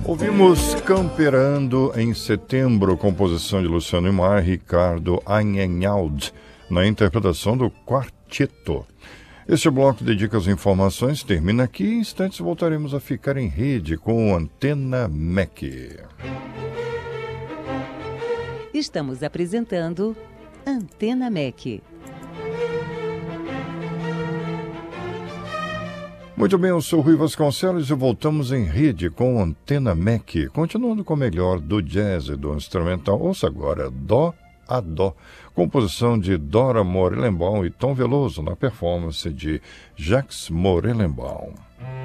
Ouvimos Camperando em Setembro, composição de Luciano Imar e Ricardo Anhenhaud, na interpretação do Quarteto. Este bloco de dicas e informações termina aqui. Em instantes voltaremos a ficar em rede com Antena MEC. Estamos apresentando Antena MEC. Muito bem, eu sou Rui Vasconcelos e voltamos em rede com Antena MEC, continuando com o melhor do jazz e do instrumental. Ouça agora Dó a Dó, composição de Dora Morelenbaum e Tom Veloso, na performance de Jacques Morelenbaum.